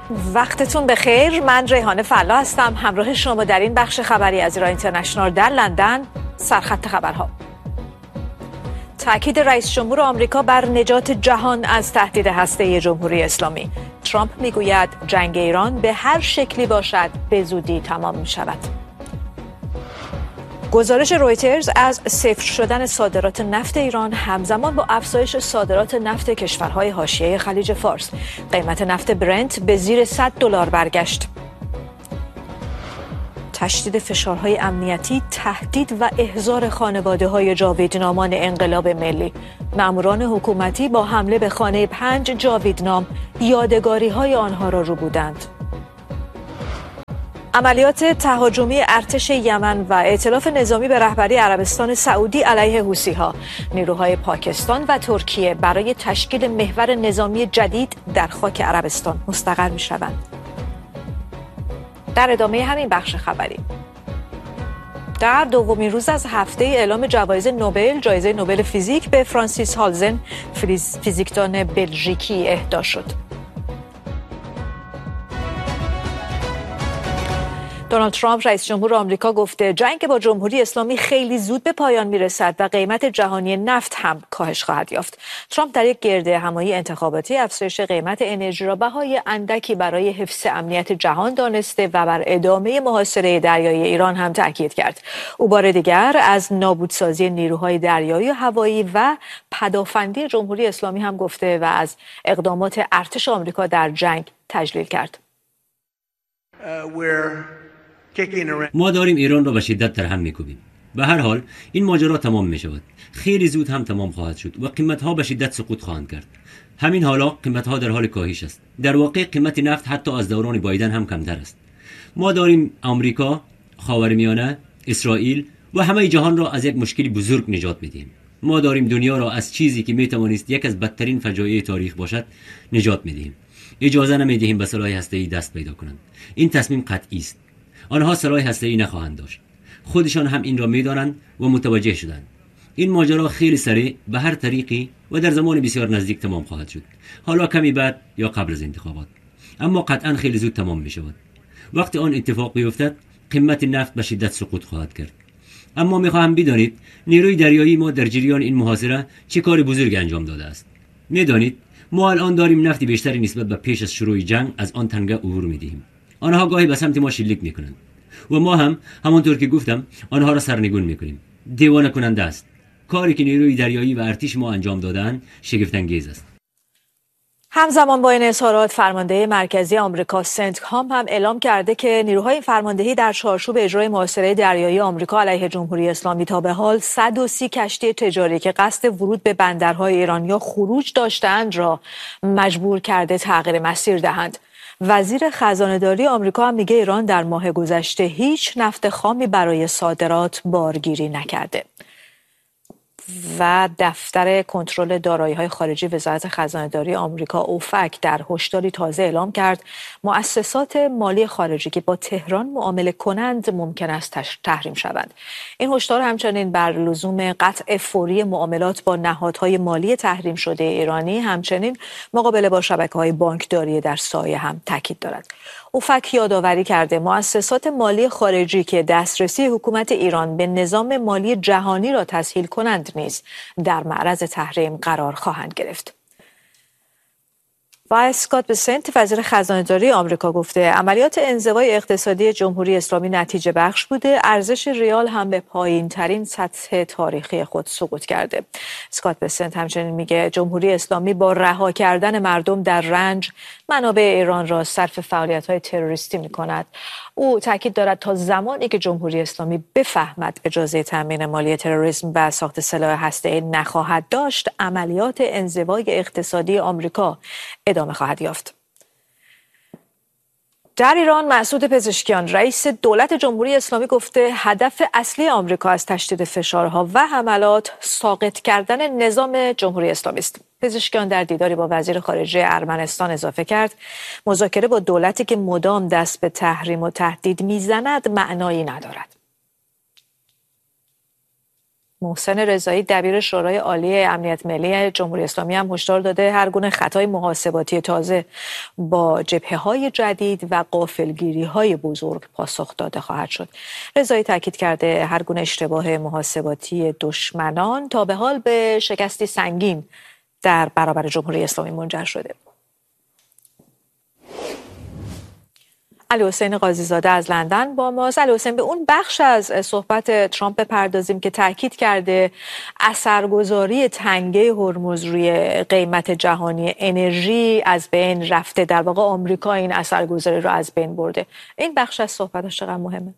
وقتتون بخیر. من ریحانه فلا هستم، همراه شما در این بخش خبری از ایران اینترنشنال در لندن. سرخط خبرها: تاکید رئیس جمهور آمریکا بر نجات جهان از تهدید هسته‌ای جمهوری اسلامی. ترامپ میگوید جنگ ایران به هر شکلی باشد به زودی تمام می شود. گزارش رویترز از صفر شدن صادرات نفت ایران همزمان با افزایش صادرات نفت کشورهای حاشیه خلیج فارس. قیمت نفت برنت به زیر $100 برگشت. تشدید فشارهای امنیتی، تهدید و احضار خانواده‌های جاویدنامان انقلاب ملی. ماموران حکومتی با حمله به خانه 5 جاویدنام یادگاری‌های آنها را رو بودند. عملیات تهاجمی ارتش یمن و ائتلاف نظامی به رهبری عربستان سعودی علیه حوثی‌ها. نیروهای پاکستان و ترکیه برای تشکیل محور نظامی جدید در خاک عربستان مستقر می‌شوند. در ادامه همین بخش خبری، در دومین روز از هفته اعلام جوایز نوبل، جایزه نوبل فیزیک به فرانسیس هالزن، فیزیکدان بلژیکی اهدا شد. دونالد ترامپ رئیس جمهور آمریکا گفته جنگ با جمهوری اسلامی خیلی زود به پایان میرسد و قیمت جهانی نفت هم کاهش خواهد یافت. ترامپ در یک گرده همایی انتخاباتی افزایش قیمت انرژی را بهای اندکی برای حفظ امنیت جهان دانسته و بر ادامه محاصره دریایی ایران هم تاکید کرد. او بار دیگر از نابودسازی نیروهای دریایی و هوایی و پدافندی جمهوری اسلامی هم گفته و از اقدامات ارتش آمریکا در جنگ تجلیل کرد. ما داریم ایران را به شدت در هم می‌کوبیم. به هر حال این ماجرا تمام می‌شود. خیلی زود هم تمام خواهد شد و قیمت‌ها به شدت سقوط خواهند کرد. همین حالا قیمت‌ها در حال کاهش است. در واقع قیمت نفت حتی از دوران بایدن هم کمتر است. ما داریم آمریکا، خاورمیانه، اسرائیل و همه جهان را از یک مشکل بزرگ نجات می‌دهیم. ما داریم دنیا را از چیزی که می‌توانست یک از بدترین فجایع تاریخ باشد نجات می‌دهیم. اجازه نمی‌دهیم به سلاح هسته‌ای دست پیدا کنند. این تصمیم قطعی است. آنها سلاح هسته‌ای نخواهند داشت. خودشان هم این را می‌دانند و متوجه شدند. این ماجرا خیلی سریع به هر طریقی و در زمان بسیار نزدیک تمام خواهد شد. حالا کمی بعد یا قبل از انتخابات. اما قطعاً خیلی زود تمام می‌شود. وقتی آن اتفاق بیفتد، قیمت نفت به شدت سقوط خواهد کرد. اما می‌خواهم بدانید نیروی دریایی ما در جریان این محاصره چه کار بزرگی انجام داده است. می‌دانید ما الان داریم نفت بیشتری نسبت به پیش از شروع جنگ از آن تنگه عبور می‌دهیم. آنها گاهی به سمت ما شلیک میکنند و ما هم همانطور که گفتم آنها را سرنگون میکنیم. دیوانه کننده است. کاری که نیروی دریایی و ارتش ما انجام دادن شگفت انگیز است. همزمان با این اظهارات، فرمانده مرکزی آمریکا سنتکام هم اعلام کرده که نیروهای فرماندهی در چارچوب اجرای محاصره دریایی آمریکا علیه جمهوری اسلامی تا به حال 130 کشتی تجاری که قصد ورود به بندرهای ایران یا خروج داشتند را مجبور کرده تغییر مسیر دهند. وزیر خزانه‌داری آمریکا هم میگه ایران در ماه گذشته هیچ نفت خامی برای صادرات بارگیری نکرده. و دفتر کنترل دارایی‌های خارجی وزارت خزانه‌داری آمریکا اوفک در هشداری تازه اعلام کرد مؤسسات مالی خارجی که با تهران معامله کنند ممکن است تحریم شوند. این هشدار همچنین بر لزوم قطع فوری معاملات با نهادهای مالی تحریم شده ایرانی، همچنین مقابله با شبکه‌های بانکداری در سایه هم تاکید دارد. اوفک یادآوری کرده مؤسسات مالی خارجی که دسترسی حکومت ایران به نظام مالی جهانی را تسهیل کنند نیز در معرض تحریم قرار خواهند گرفت. و اسکات بسنت وزیر خزانه‌داری آمریکا گفته عملیات انزوای اقتصادی جمهوری اسلامی نتیجه بخش بوده، ارزش ریال هم به پایین‌ترین سطح تاریخی خود سقوط کرده. اسکات بسنت همچنین میگه جمهوری اسلامی با رها کردن مردم در رنج منابع ایران را صرف فعالیت‌های تروریستی می‌کند. او تاکید دارد تا زمانی که جمهوری اسلامی بفهمد اجازه تامین مالی تروریسم و ساخت سلاح هسته‌ای نخواهد داشت، عملیات انزوای اقتصادی آمریکا ادامه خواهد یافت. در ایران مسعود پزشکیان رئیس دولت جمهوری اسلامی گفته هدف اصلی آمریکا از تشدید فشارها و حملات ساقط کردن نظام جمهوری اسلامی است. پزشکیان در دیداری با وزیر خارجه ارمنستان اضافه کرد مذاکره با دولتی که مدام دست به تحریم و تهدید میزند معنایی ندارد. محسن رضایی دبیر شورای عالی امنیت ملی جمهوری اسلامی هم هشدار داده هر گونه خطای محاسباتی تازه با جبهه‌های جدید و غافلگیری‌های بزرگ پاسخ داده خواهد شد. رضایی تاکید کرده هر گونه اشتباه محاسباتی دشمنان تا به حال به شکستی سنگین در برابر جمهوری اسلامی منجر شده. علی حسین قاضی‌زاده از لندن با ماست. علی حسین، به اون بخش از صحبت ترامپ بپردازیم که تاکید کرده اثرگذاری تنگه هرمز روی قیمت جهانی انرژی از بین رفته. در واقع آمریکا این اثرگذاری رو از بین برده. این بخش از صحبتش چقدر مهمه؟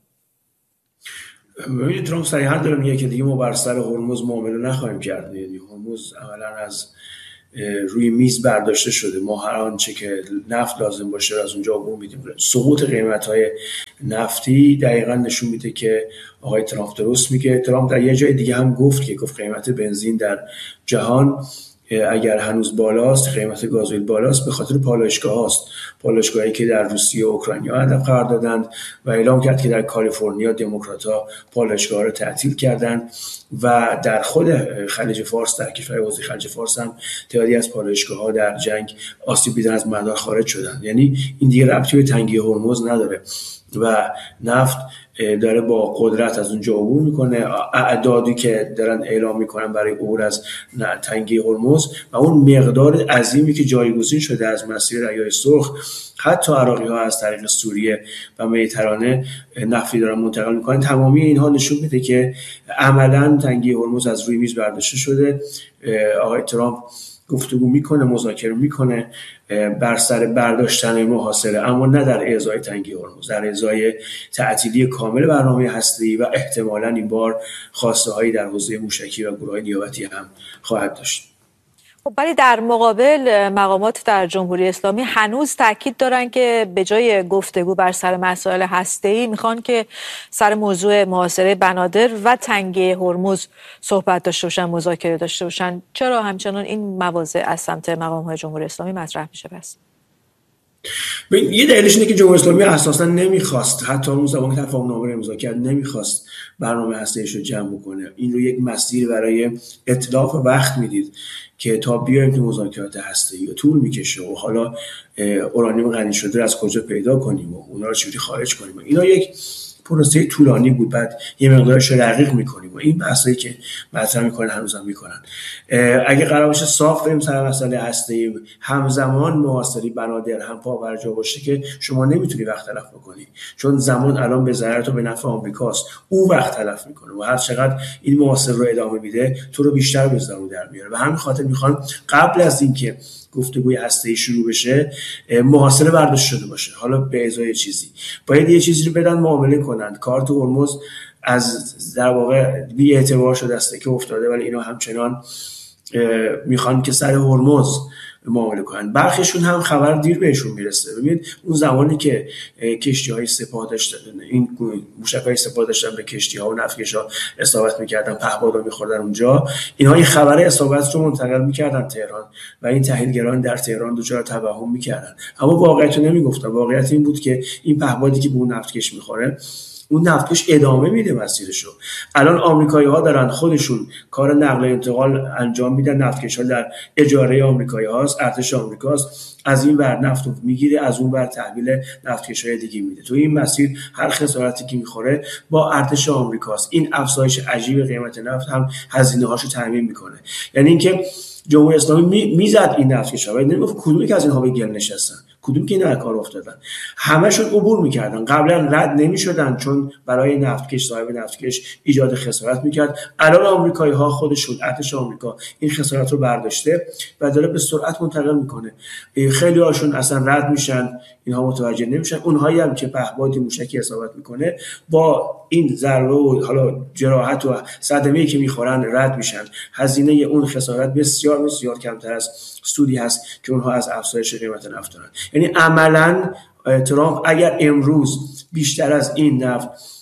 ببینید ترامپ صریحا داره میگه که دیگه ما بر سر هرمز معامله نخواهیم کرد. یعنی هرمز عملاً از روی میز برداشته شده. ما هر آنچه که نفت لازم باشه از اونجا عبور میدیم. سقوط قیمت‌های نفتی دقیقاً نشون میده که آقای ترامپ درست میگه. ترامپ در یه جای دیگه هم گفت قیمت بنزین در جهان اگر هنوز بالاست، قیمت گازوئیل بالاست، به خاطر پالایشگاه‌هاست. پالایشگاهایی که در روسیه و اوکراینیا هدف قرار دادند و اعلام کرد که در کالیفرنیا دموکرات‌ها پالایشگاه‌ها رو تعطیل کردند و در خود خلیج فارس، در کشور حوزه خلیج فارس هم تعدادی از پالایشگاه‌ها در جنگ آسیب دیدن، از مدار خارج شدند. یعنی این دیگه ربطی به تنگی هرمز نداره و نفت داره با قدرت از اونجا عبور میکنه. اعدادی که دارن اعلام میکنن برای عبور از تنگی هرمز و اون مقدار عظیمی که جایگزین شده از مسیر دریای سرخ، حتی عراقی‌ها از طریق سوریه و مدیترانه نفتی دارن منتقل میکنن، تمامی اینها نشون میده که عملاً تنگی هرمز از روی میز برداشته شده. آقای ترامپ گفتگو میکنه، مذاکره میکنه بر سر برداشتن محاصره، اما نه در ازای تنگی هرمز، در ازای تعطیلی کامل برنامه هسته‌ای و احتمالاً این بار خواسته هایی در حوزه موشکی و گروه‌های نیابتی هم خواهد داشت. خب ولی در مقابل مقامات در جمهوری اسلامی هنوز تاکید دارن که به جای گفتگو بر سر مسائل هسته‌ای میخوان که سر موضوع محاصره بنادر و تنگی هرمز صحبت داشته باشن، مذاکره داشته باشن. چرا همچنان این مواضع از سمت مقامات جمهوری اسلامی مطرح میشه پس؟ یه دلیلش اینه که جمهوری اسلامی اساسا نمیخواست، حتی اون زمانی که تفاهم‌نامه رو امضا کرد، نمیخواست برنامه هسته‌ایش رو جمع بکنه. این رو یک مسیر برای اتلاف وقت میدید که تا بیایم که مذاکرات هسته‌ای طول میکشه و حالا اورانیوم غنی شده از کجا پیدا کنیم و اونا رو چجوری خارج کنیم. اینا یک پروسه طولانی بود. بعد یه مقدارش رو رقیق میکنیم و این بحثایی که مطرح میکنن هنوزم میکنن. اگه قرار باشه صاف بریم سر مسئله هسته‌ای، همزمان محاصره بنادر هم پا بر جا باشه که شما نمیتونی وقت تلف بکنی، چون زمان الان به ضرر تو به نفع آمریکاست. او وقت تلف میکنه و هر چقدر این محاصره رو ادامه میده تو رو بیشتر به زمین در میاره و همین خاطر میخوان قبل از اینکه گفتگوی هسته‌ای شروع بشه محاصره برداشته شده باشه. حالا به ازای چیزی باید یه چیزی رو بدن معامله کنند. کارت هرمز از در واقع بی اعتبار شده است که افتاده، ولی اینا همچنان میخوان که سر هرمز معامله کنن. برخیشون هم خبر دیر بهشون میرسه. ببینید اون زمانی که کشتی‌های سپاه داشتن، این موشک‌های سپاه داشتن به کشتی‌ها و نفتکش‌ها اصابت می‌کردن، پهپادا می‌خوردن اونجا، اینها این خبر اصابت رو منتقل می‌کردن تهران و این تحلیلگران در تهران دچار توهم می‌کردن، اما واقعیت رو نمی‌گفتن. واقعیت این بود که این پهپادی که به اون نفتکش می‌خوره، اون نفتکش ادامه میده مسیرشو. الان آمریکایی‌ها دارن خودشون کار نقل و انتقال انجام میدن. نفتکش‌ها در اجاره آمریکایی‌هاست، ارتش آمریکاست. از این ور نفت رو میگیره، از اون ور تحویل نفتکش‌های دیگه میده. تو این مسیر هر خسارتی که میخوره با ارتش آمریکاست. این افزایش عجیب قیمت نفت هم هزینه‌هاشو تامین میکنه. یعنی اینکه جمهوری اسلامی میزد این نفتکش‌ها، ولی نمیگفت کدومی که از اینها به گل نشستن، کدوم که اینا کار افتادن. همه‌شون عبور می‌کردن. قبلا رد نمی‌شدن چون برای نفتکش، صاحب نفتکش ایجاد خسارت می‌کرد. الان آمریکایی‌ها خودشون، ارتش آمریکا این خسارت رو برداشته و داره به سرعت منتقل می‌کنه. خیلی هاشون اصلا رد میشن، اینها متوجه نمیشن. اونهایی هم که پهپادی موشکی اصابت می‌کنه با این ضربه و حالا جراحت و صدمه‌ای که می‌خورن رد میشن. هزینه اون خسارت بسیار بسیار کمتر از سودی هست که اونها از افزایش قیمت نفت دارن. یعنی عملاً ترامپ اگر امروز بیشتر از این نفت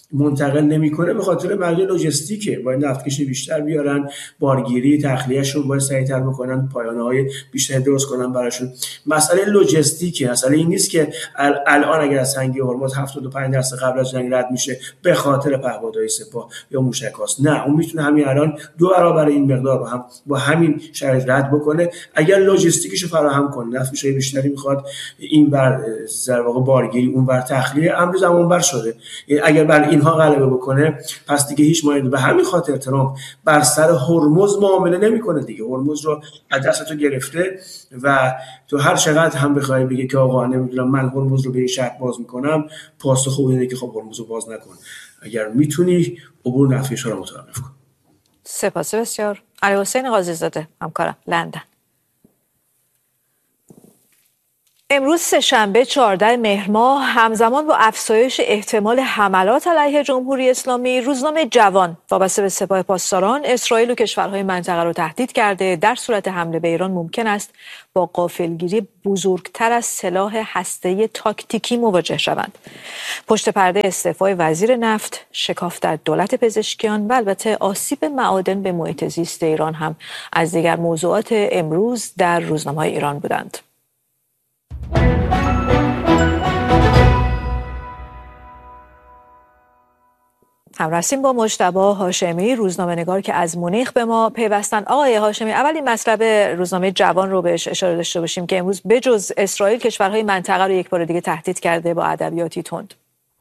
منتقل نمیکنه به خاطر مسئله لوجستیکه. باید نفتکش بیشتر بیارن، بارگیری تخلیهشون باید سریعتر بکنن، پایانه‌های بیشتر درست کنن براشون. مسئله لوجستیکه، مسئله این نیست که الان اگر از تنگه هرمز 75% قبل از جنگ رد میشه به خاطر پهپادهای سپاه یا موشک‌هاست. نه، اون میتونه همین الان 2 برابر این مقدار رو هم با همین شرایط رد بکنه اگر لوجستیکش رو فراهم کنه. نفتکش بیشتری میخواد، این بر در واقع بارگیری، اون بر تخلیه، امر زمان بر شده. اگر بر اینها غلبه بکنه پس دیگه هیچ مایه. به همین خاطر ترامپ بر سر هرمز معامله نمیکنه دیگه. هرمز رو از دست تو گرفته و تو هر چقدر هم بخوای بگی که آقا نمیدونم من هرمز رو به این شرط باز میکنم، پاسخ اینه که خب هرمز رو باز نکن. اگر میتونی عبور نفتکش رو متوقف کن. سپاس بسیار. علیحسین قاضی زاده، همکارم، لندن. امروز سه‌شنبه 14 مهر ماه همزمان با افزایش احتمال حملات علیه جمهوری اسلامی، روزنامه جوان وابسته به سپاه پاسداران اسرائیل و کشورهای منطقه را تهدید کرده در صورت حمله به ایران ممکن است با غافلگیری بزرگتر از سلاح هسته‌ای تاکتیکی مواجه شوند. پشت پرده استعفای وزیر نفت، شکاف در دولت پزشکیان و البته آسیب معادن به محیط زیست ایران هم از دیگر موضوعات امروز در روزنامه‌های ایران بودند. همراهیم با مجتبی هاشمی، روزنامه‌نگار که از مونیخ به ما پیوستن. آقای هاشمی، اول این مطلب روزنامه جوان رو بهش اشاره داشته باشیم که امروز بجز اسرائیل کشورهای منطقه رو یک بار دیگه تهدید کرده با ادبیاتی تند.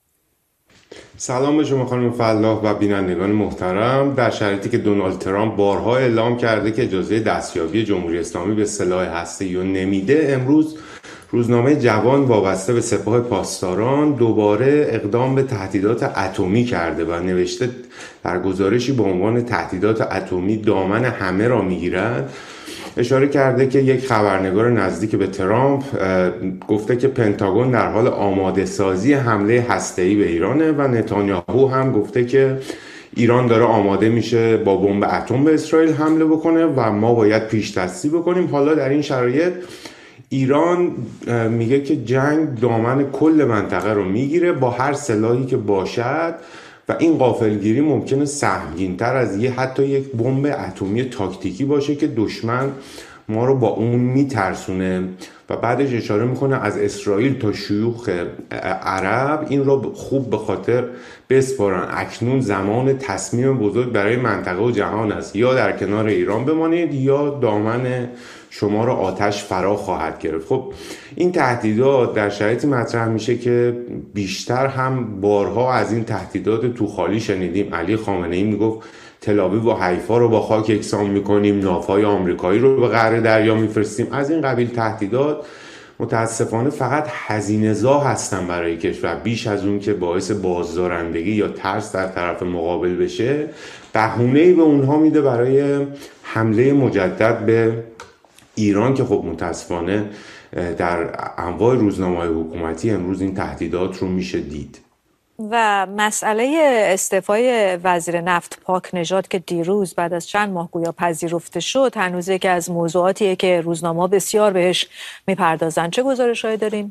سلام به شما خانم فلاح و بینندگان محترم. در شرایطی که دونالد ترامپ بارها اعلام کرده که اجازه دستیابی جمهوری اسلامی به سلاح هسته‌ای رو نمیده، امروز روزنامه جوان وابسته به سپاه پاسداران دوباره اقدام به تهدیدات اتمی کرده و نوشته در گزارشی با عنوان تهدیدات اتمی دامن همه را میگیرد. اشاره کرده که یک خبرنگار نزدیک به ترامپ گفته که پنتاگون در حال آماده سازی حمله هسته‌ای به ایرانه و نتانیاهو هم گفته که ایران داره آماده میشه با بمب اتم به اسرائیل حمله بکنه و ما باید پیش دستی بکنیم. حالا در این شرایط ایران میگه که جنگ دامن کل منطقه رو میگیره با هر سلاحی که باشد و این غافلگیری ممکنه سهمگین‌تر از حتی یک بمب اتمی تاکتیکی باشه که دشمن ما رو با اون میترسونه و بعدش اشاره میکنه از اسرائیل تا شیوخ عرب این رو خوب به خاطر بسپارن. اکنون زمان تصمیم بزرگ برای منطقه و جهان است، یا در کنار ایران بمانید یا دامن شما رو آتش فرا خواهد گرفت. خب این تهدیدات در شرایطی مطرح میشه که بیشتر هم بارها از این تهدیدات تو خالی شنیدیم. علی خامنه‌ای میگفت تل‌آویو و حیفا رو با خاک یکسان میکنیم، ناوهای آمریکایی رو به قعر دریا میفرستیم. از این قبیل تهدیدات متاسفانه فقط هزینه‌زا هستن برای کشور، بیش از اون که باعث بازدارندگی یا ترس در طرف مقابل بشه بهونه‌ای به اونها میده برای حمله مجدد به ایران که خب متاسفانه در انواع روزنامه‌های حکومتی امروز این تهدیدات رو میشه دید. و مسئله استعفای وزیر نفت پاکنژاد که دیروز بعد از چند ماه گویا پذیرفته شد هنوز یکی از موضوعاتیه که روزنامه‌ها بسیار بهش میپردازن. چه گزارش‌هایی داریم؟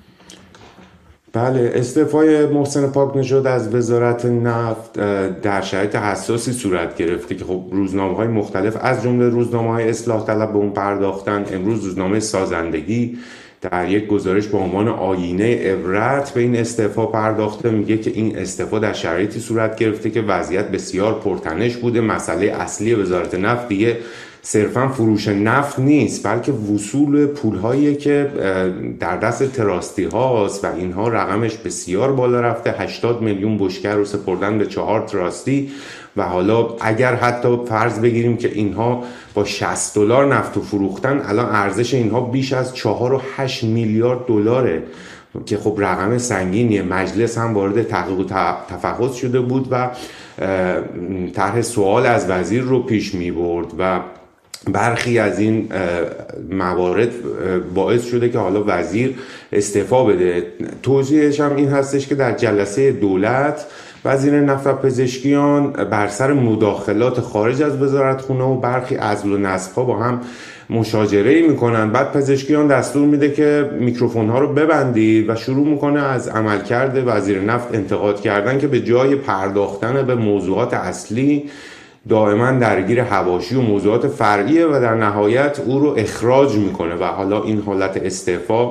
بله، استعفای محسن پاکنژاد از وزارت نفت در شرایط حساسی صورت گرفته که خب روزنامه‌های مختلف از جمله روزنامه‌های اصلاح طلب به اون پرداختن. امروز روزنامه سازندگی در یک گزارش با عنوان آیینه عبرت به این استعفا پرداخته. میگه که این استعفا در شرایطی صورت گرفته که وضعیت بسیار پرتنش بوده. مسئله اصلی وزارت نفت دیگه صرفا فروش نفت نیست بلکه وصول پولهایی که در دست تراستی هاست و اینها رقمش بسیار بالا رفته. 80 میلیون بشکه رو سپردن به 4 تراستی و حالا اگر حتی فرض بگیریم که اینها با $60 نفت رو فروختن، الان ارزش اینها بیش از 4.8 میلیارد دلاره که خب رقم سنگینیه. مجلس هم وارد تحقیق و تفحص شده بود و طرح سوال از وزیر رو پیش می برد و برخی از این موارد باعث شده که حالا وزیر استعفا بده. توضیحش هم این هستش که در جلسه دولت وزیر نفت و پزشکیان بر سر مداخلات خارج از وزارتخونه و برخی عزل و نصب‌ها با هم مشاجره میکنن. بعد پزشکیان دستور میده که میکروفون ها رو ببندید و شروع میکنه از عملکرد وزیر نفت انتقاد کردن که به جای پرداختن به موضوعات اصلی دائما درگیر حواشی و موضوعات فرعیه و در نهایت او رو اخراج میکنه و حالا این حالت استعفا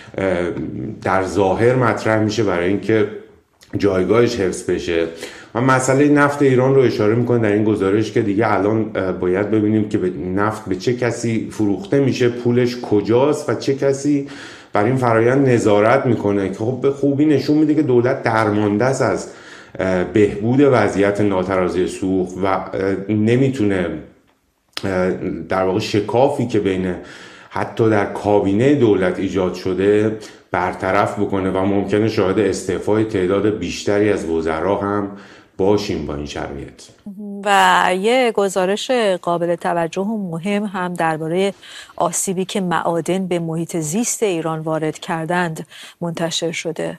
در ظاهر مطرح میشه برای اینکه جایگاهش حفظ بشه. و مسئله نفت ایران رو اشاره میکنه در این گزارش که دیگه الان باید ببینیم که نفت به چه کسی فروخته میشه، پولش کجاست و چه کسی بر این فرایند نظارت میکنه که خب به خوبی نشون میده که دولت درمانده است از بهبود وضعیت ناترازی سوخت و نمیتونه در واقع شکافی که بین حتی در کابینه دولت ایجاد شده برطرف بکنه و ممکنه شاهد استعفای تعداد بیشتری از وزرا هم باشیم با این شرایط. و یه گزارش قابل توجه و مهم هم درباره آسیبی که معادن به محیط زیست ایران وارد کردند منتشر شده.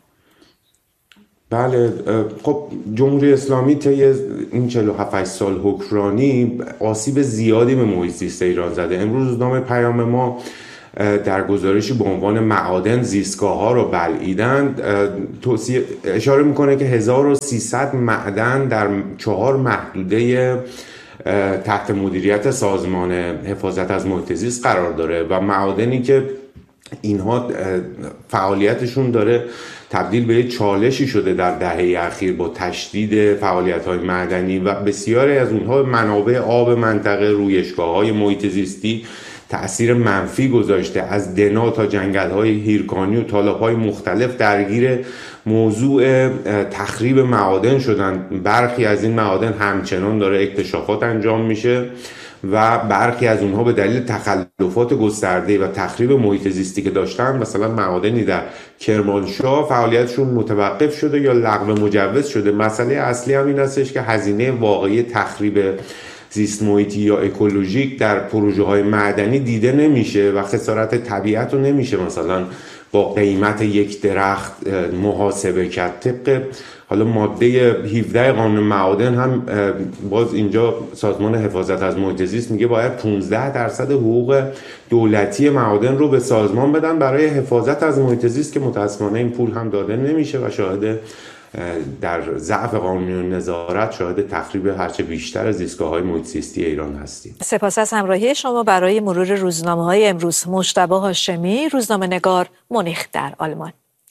بله، خب جمهوری اسلامی طی این 47 سال حکمرانی آسیب زیادی به محیط زیست ایران زده. امروز روزنامه پیام ما در گزارشی به عنوان معادن زیستگاه‌ها رو بلعیدند اشاره میکنه که 1300 معدن در 4 محدوده تحت مدیریت سازمان حفاظت از محیط زیست قرار داره و معادنی که اینها فعالیتشون داره تبدیل به چالشی شده در دهه اخیر با تشدید فعالیت‌های معدنی و بسیاری از اونها منابع آب منطقه، رویشگاه‌های محیط زیستی تأثیر منفی گذاشته. از دنا تا جنگل‌های هیرکانی و تالاب‌های مختلف درگیر موضوع تخریب معادن شدن. برخی از این معادن همچنان داره اکتشافات انجام میشه و برخی از اونها به دلیل تخلفات گسترده و تخریب محیط زیستی که داشتن، مثلا معادنی در کرمانشاه فعالیتشون متوقف شده یا لغو مجوز شده. مسئله اصلی هم این هستش که هزینه واقعی تخریب زیست محیطی یا اکولوژیک در پروژه های معدنی دیده نمیشه و خسارت طبیعت رو نمیشه مثلا با قیمت یک درخت محاسبه کرد. طبق حالا ماده 17 قانون معادن هم باز اینجا سازمان حفاظت از محیط زیست میگه باید 15% حقوق دولتی معادن رو به سازمان بدن برای حفاظت از محیط زیست که متاسفانه این پول هم داده نمیشه و شاهد در ضعف قانونی و نظارت شاهد تخریب هرچه بیشتر از زیستگاه‌های محیط زیستی ایران هستیم. سپاس از همراهی شما. برای مرور روزنامه‌های امروز مجتبی هاشمی، روزنامه‌نگار مونیخ در آلمان.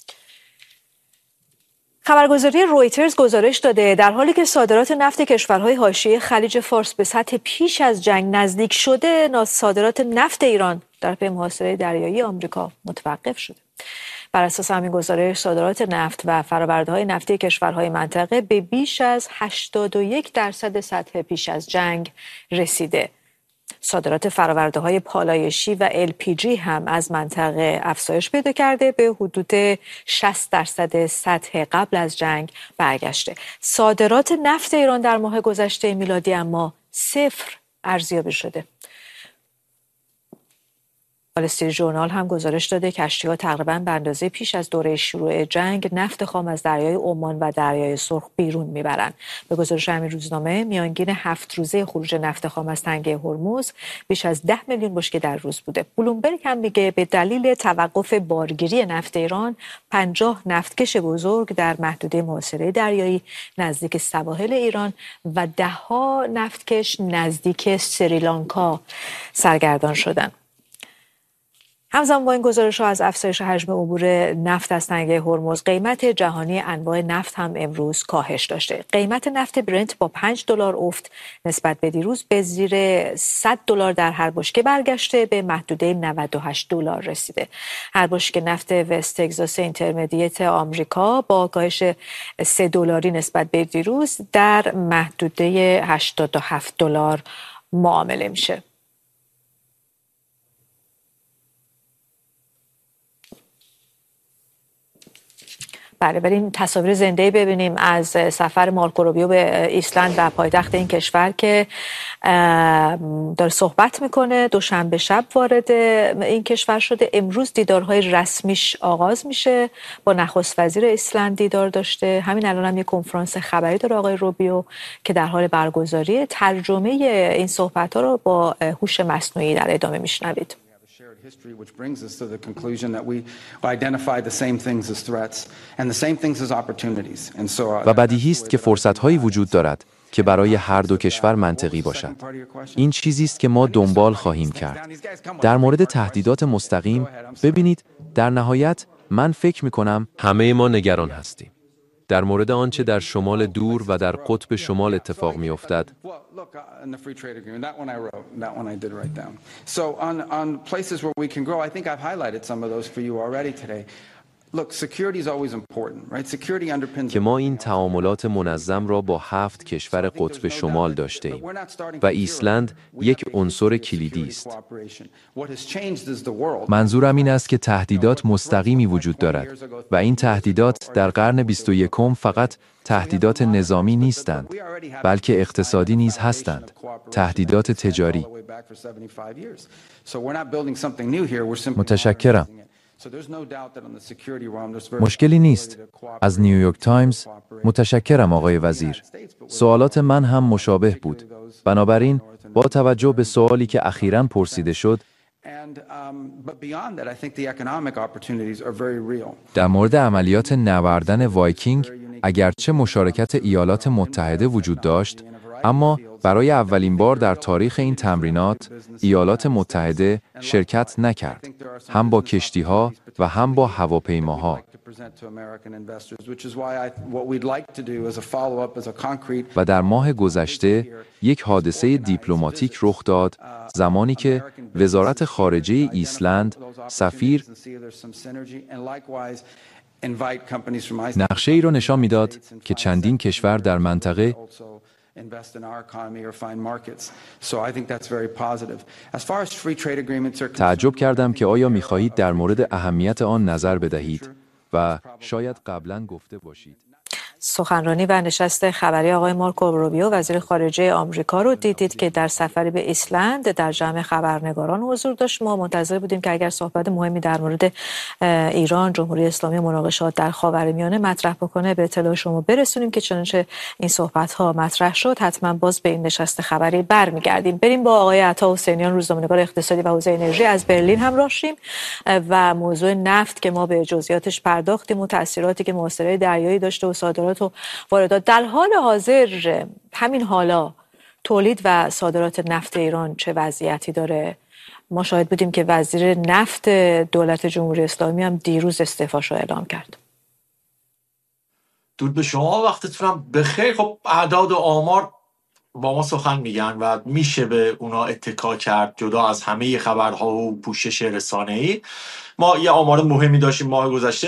خبرگزاری رویترز گزارش داده در حالی که صادرات نفت کشورهای حاشیه خلیج فارس به سطح پیش از جنگ نزدیک شده، صادرات نفت ایران در پی محاصره دریایی آمریکا متوقف شده. بر اساس همین گزارش صادرات نفت و فرآورده‌های نفتی کشورهای منطقه به بیش از 81% سطح پیش از جنگ رسیده. صادرات فرآورده‌های پالایشی و LPG هم از منطقه افزایش پیدا کرده، به حدود 60% سطح قبل از جنگ برگشته. صادرات نفت ایران در ماه گذشته میلادی اما 0 ارزیابی شده. وال استریت ژورنال هم گزارش داده کشتی‌ها تقریباً به اندازه پیش از دوره شروع جنگ نفت خام از دریای عمان و دریای سرخ بیرون میبرند. به گزارش همین روزنامه میانگین 7 روزه خروج نفت خام از تنگه هرمز بیش از 10 میلیون بشکه در روز بوده. بلومبرگ هم میگه به دلیل توقف بارگیری نفت ایران 50 نفتکش بزرگ در محدوده محاصره دریایی نزدیک سواحل ایران و 10 نفتکش نزدیک سریلانکا سرگردان شدند. همزمان با این گزارش‌ها از افزایش حجم عبور نفت از تنگه هرمز، قیمت جهانی انواع نفت هم امروز کاهش داشته. قیمت نفت برنت با $5 افت نسبت به دیروز به زیر $100 در هر بشکه برگشته، به محدوده $98 رسیده. هر بشکه نفت وست تگزاس اینترمدیت آمریکا با کاهش $3 نسبت به دیروز در محدوده $87 معامله میشه. بله، ولی این تصاویر زنده‌ای ببینیم از سفر مارکو روبیو به ایسلند و پایتخت این کشور که داره صحبت میکنه. دوشنبه شب وارد این کشور شده. امروز دیدارهای رسمیش آغاز میشه. با نخست وزیر ایسلند دیدار داشته. همین الان هم یک کنفرانس خبری داره آقای روبیو که در حال برگزاری. ترجمه این صحبت‌ها رو با هوش مصنوعی در ادامه میشنوید. History, which brings us to the conclusion that we identify the same things as threats and the same things as opportunities. And so و بدیهی است که فرصت‌هایی وجود دارد که برای هر دو کشور منطقی باشد. این چیزی است که ما دنبال خواهیم کرد. در مورد تهدیدات مستقیم، ببینید در نهایت من فکر می‌کنم همه ما نگران هستیم. در مورد آنچه در شمال دور و در قطب شمال اتفاق می‌افتد. که ما این تعاملات منظم را با 7 کشور قطب شمال داشته ایم و ایسلند یک عنصر کلیدی است. منظورم این است که تهدیدات مستقیمی وجود دارد و این تهدیدات در قرن 21 فقط تهدیدات نظامی نیستند، بلکه اقتصادی نیز هستند، تهدیدات تجاری. متشکرم. مشکلی نیست. از نیویورک تایمز متشکرم آقای وزیر. سوالات من هم مشابه بود. بنابراین با توجه به سوالی که اخیراً پرسیده شد، در مورد عملیات نوردن وایکینگ اگرچه مشارکت ایالات متحده وجود داشت، اما برای اولین بار در تاریخ این تمرینات ایالات متحده شرکت نکرد، هم با کشتی‌ها و هم با هواپیماها. و در ماه گذشته یک حادثه دیپلماتیک رخ داد زمانی که وزارت خارجه ایسلند سفیر نقشه ای را نشان می‌داد که چندین کشور در منطقه تعجب کردم که آیا می‌خواهید در مورد اهمیت آن نظر بدهید و شاید قبلاً گفته باشید. سخنرانی و نشست خبری آقای مارکو روبیو وزیر خارجه آمریکا رو دیدید که در سفری به ایسلند در جمع خبرنگاران حضور داشت. ما منتظر بودیم که اگر صحبت مهمی در مورد ایران، جمهوری اسلامی و مناقشات در خاورمیانه مطرح بکنه به اطلاع شما برسونیم که چنانچه این صحبت‌ها مطرح شد حتما باز به این نشست خبری برمیگردیم. بریم با آقای عطا حسینیان، روزنامه‌نگار اقتصادی و حوزه انرژی از برلین همراه شیم و موضوع نفت که ما به جزئیاتش پرداختیم و تأثیراتی که محاصره دریایی داشته و صادرات و واردات. در حال حاضر همین حالا تولید و صادرات نفت ایران چه وضعیتی داره؟ ما شاهد بودیم که وزیر نفت دولت جمهوری اسلامی هم دیروز استعفاش رو اعلام کرد. درود به شما، وقتتونم بخیر. خب اعداد و آمار با ما سخن میگن و میشه به اونا اتکا کرد جدا از همه خبرها و پوشش رسانه‌ای. ما یه آمار مهمی داشتیم ماه گذشته،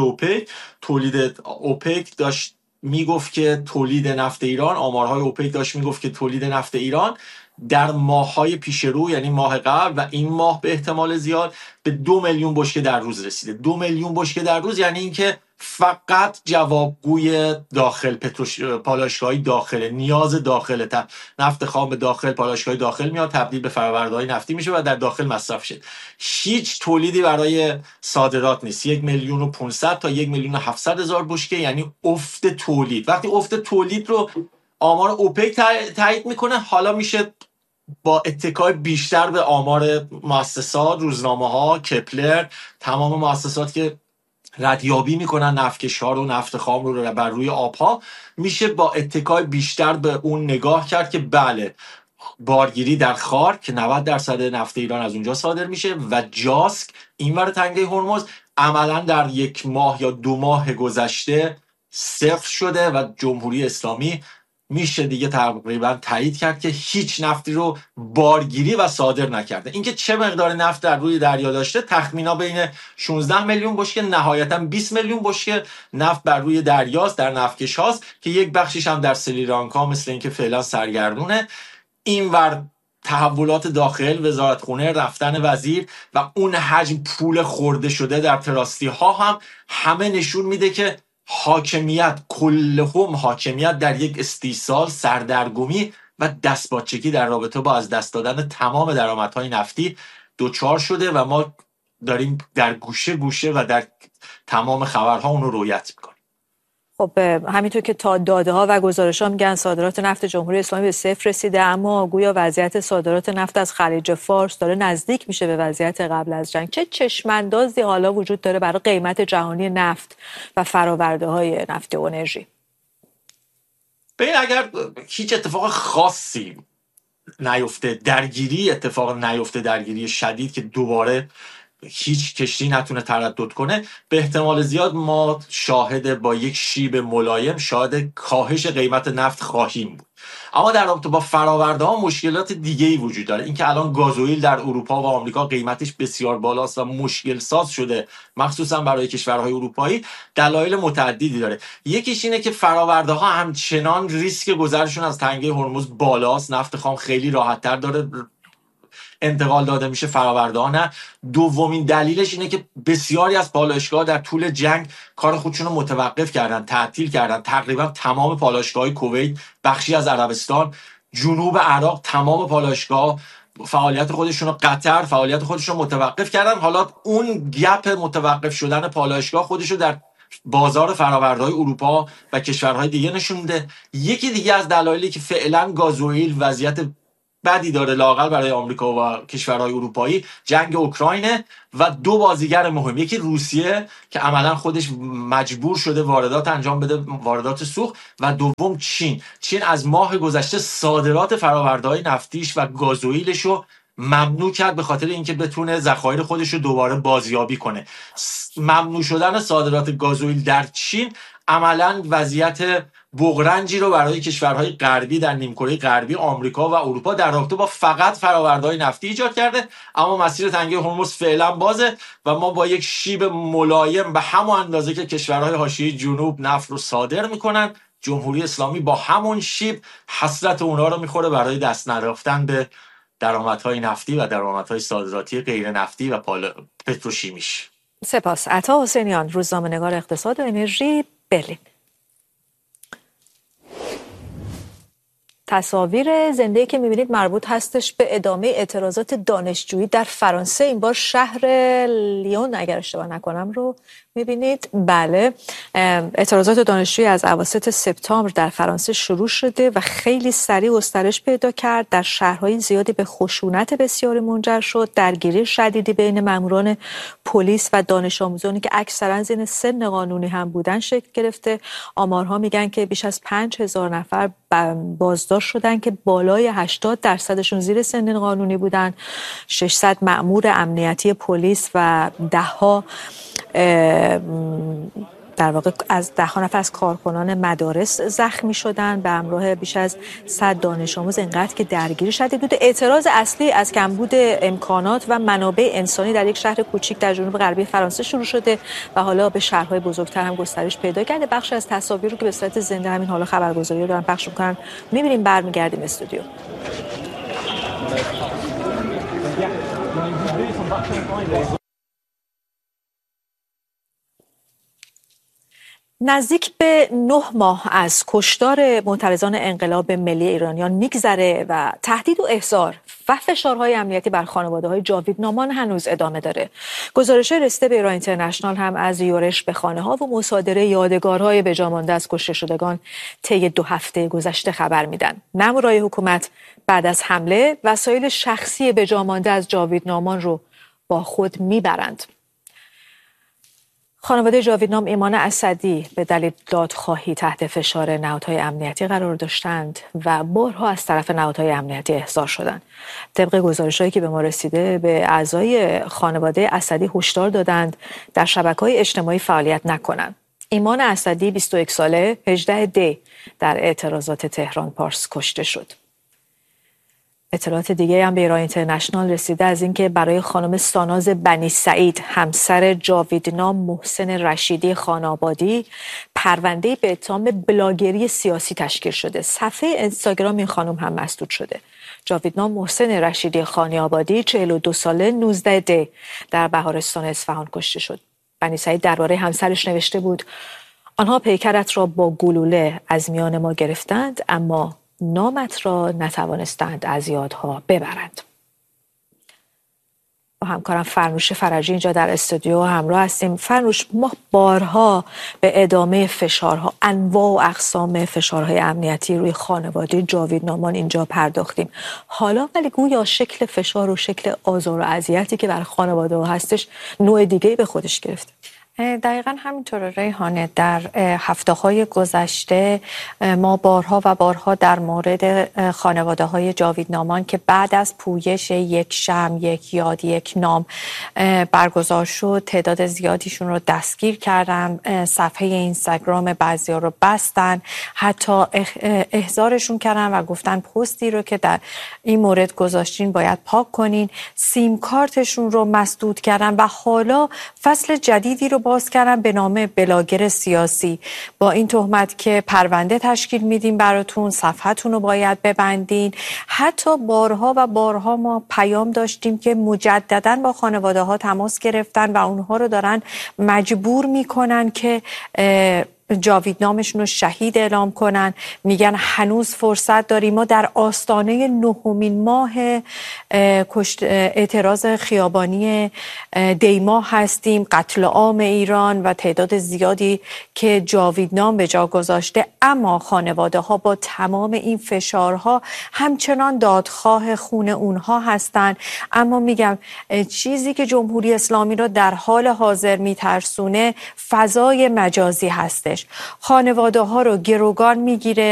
تولید اوپک داشت میگفت که تولید نفت ایران، آمارهای اوپک داشت میگفت که تولید نفت ایران در ماه‌های پیش رو، یعنی ماه قبل و این ماه به احتمال زیاد، به 2 میلیون بشکه در روز رسیده. 2 میلیون بشکه در روز یعنی اینکه فقط جوابگوی داخل پالایشگاهی داخل، نیاز داخل نفت خام داخل پالایشگاهی داخل میاد، تبدیل به فرآورده‌های نفتی میشه و در داخل مصرف شه. هیچ تولیدی برای صادرات نیست. 1,500,000 تا 1,700,000 بشکه یعنی افت تولید. وقتی افت تولید رو آمار اوپک تایید میکنه، حالا میشه با اتکای بیشتر به آمار مؤسسات، روزنامه‌ها، کپلر، تمام مؤسسات که ردیابی میکنن نفتکش‌ها رو، نفت خام رو بر روی آبها، میشه با اتکای بیشتر به اون نگاه کرد که بله، بارگیری در خار که 90% نفت ایران از اونجا صادر میشه و جاسک اینور تنگه هرمز عملا در 1 ماه یا 2 ماه گذشته صفر شده و جمهوری اسلامی میشه دیگه تقریبا تایید کرد که هیچ نفتی رو بارگیری و صادر نکرده. اینکه چه مقدار نفت در روی دریا داشته، تخمینا بین 16 میلیون بشکه نهایتا 20 میلیون بشکه نفت بر روی دریاست، در نفتکش هاست که یک بخشیش هم در سریلانکا مثل اینکه فعلا سرگردونه. اینور تحولات داخل، وزارتخونه، رفتن وزیر و اون حجم پول خورده شده در تراستی ها هم همه نشون میده که حاکمیت، کلهم حاکمیت در یک استیصال، سردرگمی و دستپاچگی در رابطه با از دست دادن تمام درآمدهای نفتی دوچار شده و ما داریم در گوشه گوشه و در تمام خبرها اون رو رویت میکنیم. خب همینطور که تا داده ها و گزارش ها میگن صادرات نفت جمهوری اسلامی به صفر رسیده، اما گویا وضعیت صادرات نفت از خلیج فارس داره نزدیک میشه به وضعیت قبل از جنگ. چه چشماندازی حالا وجود داره برای قیمت جهانی نفت و فراورده های نفت و انرژی؟ ببین، اگر هیچ اتفاق خاصی نیفته، درگیری شدید که دوباره هیچ کشتی نتونه تردد کنه، به احتمال زیاد ما شاهد با یک شیب ملایم شاهد کاهش قیمت نفت خواهیم بود. اما در رابطه با فراورده ها مشکلات دیگه‌ای وجود داره. اینکه الان گازوئیل در اروپا و آمریکا قیمتش بسیار بالاست و مشکل ساز شده، مخصوصا برای کشورهای اروپایی، دلایل متعددی داره. یکیش اینه که فراورده ها همچنان ریسک گذرشون از تنگه هرمز بالاست، نفت خام خیلی راحت‌تر داره انتقال داده میشه، فراورده ها نه. دومین دلیلش اینه که بسیاری از پالایشگاه‌ها در طول جنگ کار خودشون رو متوقف کردن، تعطیل کردن. تقریبا تمام پالایشگاه‌های کویت، بخشی از عربستان، جنوب عراق، تمام پالایشگاه‌ها فعالیت خودشون رو، قطر فعالیت خودشون رو متوقف کردن. حالا اون گپ متوقف شدن پالایشگاه خودش رو در بازار فرآورده‌های اروپا و کشورهای دیگه نشون میده. یکی دیگه از دلایلی که فعلا گازوئیل وضعیت بدی داره لااقل برای آمریکا و کشورهای اروپایی، جنگ اوکراینه و دو بازیگر مهم، یکی روسیه که عملا خودش مجبور شده واردات انجام بده، واردات سوخت، و دوم چین از ماه گذشته صادرات فرآورده‌های نفتیش و گازوئیلش رو ممنوع کرد به خاطر اینکه بتونه ذخایر خودش رو دوباره بازیابی کنه. ممنوع شدن صادرات گازوئیل در چین عملاً وضعیت بغرنجی رو برای کشورهای غربی در نیمکره غربی آمریکا و اروپا در رابطه با فقط فرآورده‌های نفتی ایجاد کرده. اما مسیر تنگه هرمز فعلا بازه و ما با یک شیب ملایم به همون اندازه که کشورهای حاشیه جنوب نفت رو صادر میکنن، جمهوری اسلامی با همون شیب حسرت اونها رو میخوره برای دست نرفتن به درآمدهای نفتی و درآمدهای صادراتی غیر نفتی و پتروشیمیش. سپاس. عطا حسینیان، روزنامه‌نگار اقتصاد و انرژی، برلین. تصاویر زنده‌ای که می‌بینید مربوط هستش به ادامه اعتراضات دانشجویی در فرانسه. این بار شهر لیون اگر اشتباه نکنم رو می‌بینید. بله، اعتراضات دانشجویی از اواسط سپتامبر در فرانسه شروع شده و خیلی سریع گسترش پیدا کرد. در شهرهای زیادی به خشونت بسیاری منجر شد. درگیری شدیدی بین ماموران پلیس و دانش آموزانی که اکثرا زیر سن قانونی هم بودن شکل گرفته. آمارها میگن که بیش از 5000 نفر بازداشت شدن که بالای 80% زیر سن قانونی بودن. 600 مأمور امنیتی پلیس و ده‌ها در واقع از 10 نفر از کارکنان مدارس زخمی شدن به همراه بیش از 100 دانش آموز. اینقدر که درگیری شدید بود. اعتراض اصلی از کمبود امکانات و منابع انسانی در یک شهر کوچیک در جنوب غربی فرانسه شروع شده و حالا به شهرهای بزرگتر هم گسترش پیدا کرده. بخش از تصاویر رو که به صورت زنده همین حالا خبرگزاری رو دارن پخش می‌کنن می‌بینیم. برمیگردیم استودیو. نزدیک به 9 ماه از کشتار معترضان انقلاب ملی ایرانیان میگذره و تهدید و احضار و فشارهای امنیتی بر خانواده‌های جاویدنامان هنوز ادامه داره. گزارش رسیده به ایران اینترنشنال هم از یورش به خانه‌ها و مصادره یادگارهای بجامانده از کشته شدگان طی 2 هفته گذشته خبر میدن. مامورای حکومت بعد از حمله وسایل شخصی بجامانده از جاویدنامان رو با خود میبرند. خانواده جاویدنام ایمان اسدی به دلیل دادخواهی تحت فشار نهادهای امنیتی قرار داشتند و بارها از طرف نهادهای امنیتی احضار شدند. طبق گزارش‌هایی که به ما رسیده به اعضای خانواده اسدی هشدار دادند در شبکه‌های اجتماعی فعالیت نکنند. ایمان اسدی 21 ساله 18 دی در اعتراضات تهران پارس کشته شد. اطلاعات دیگه هم به ایران اینترنشنال رسیده از اینکه برای خانم ساناز بنی سعید همسر جاویدنام محسن رشیدی خان‌آبادی پرونده‌ای به اتهام بلاگری سیاسی تشکیل شده. صفحه اینستاگرام این خانم هم مسدود شده. جاویدنام محسن رشیدی خان‌آبادی 42 ساله 19 دی در بهارستان اصفهان کشته شد. بنی سعید درباره همسرش نوشته بود: آنها پیکرت را با گلوله از میان ما گرفتند، اما نامت را نتوانستند از یادها ببرند. با همکارم فرنوش فرجی اینجا در استودیو همراه هستیم. فرنوش، ما بارها به ادامه فشارها، انواع و اقسام فشارهای امنیتی روی خانواده جاوید نامان اینجا پرداختیم. حالا ولی گویا شکل فشار و شکل آزار و اذیتی که بر خانواده ها هستش نوع دیگه‌ای به خودش گرفته. دقیقا همینطور ریحانه. در هفته‌های گذشته ما بارها و بارها در مورد خانواده‌های جاوید نامان که بعد از پویش یک شمع، یک یاد، یک نام برگزار شد، تعداد زیادیشون رو دستگیر کردن، صفحه اینستاگرام بعضیا رو بستن، حتی احضارشون کردن و گفتن پستی رو که در این مورد گذاشتین باید پاک کنین. سیم کارتشون رو مسدود کردن و حالا فصل جدیدی رو باز کردن به نام بلاگر سیاسی، با این تهمت که پرونده تشکیل میدیم براتون، صفحتون رو باید ببندین. حتی بارها و بارها ما پیام داشتیم که مجدداً با خانواده ها تماس گرفتن و اونها رو دارن مجبور میکنن که جاوید نامشون رو شهید اعلام کنن. میگن هنوز فرصت داریم. ما در آستانه 9مین ماه اعتراض خیابانی دیما هستیم، قتل عام ایران و تعداد زیادی که جاوید نام به جا گذاشته، اما خانواده ها با تمام این فشارها همچنان دادخواه خون اونها هستن. اما میگم چیزی که جمهوری اسلامی رو در حال حاضر میترسونه فضای مجازی هستش. خانواده ها رو گروگان میگیره،